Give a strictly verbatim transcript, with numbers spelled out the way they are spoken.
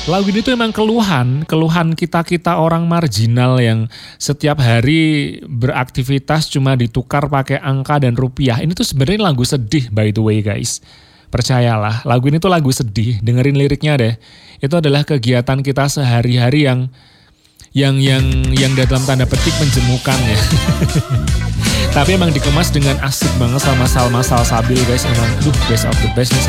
Lagu ini tuh emang keluhan, keluhan kita-kita orang marginal yang setiap hari beraktivitas cuma ditukar pakai angka dan rupiah. Ini tuh sebenarnya lagu sedih by the way guys. Percayalah, lagu ini tuh lagu sedih. Dengerin liriknya deh. Itu adalah kegiatan kita sehari-hari yang yang yang yang dalam tanda petik menjemukan ya. Tapi emang dikemas dengan asik banget sama Salma Salsabil guys. Emang duh best of the best nih.